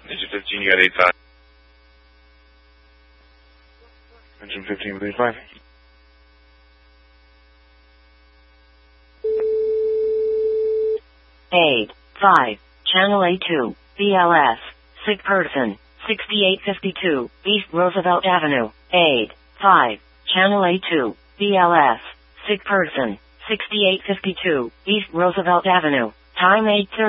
Engine 15, you got 8-5. Engine 15 with 8-5. Eight, 5, Channel A2, BLS, sick person, 6852, East Roosevelt Avenue, 8, 5, Channel A2, BLS, sick person, 6852, East Roosevelt Avenue, time 8:30.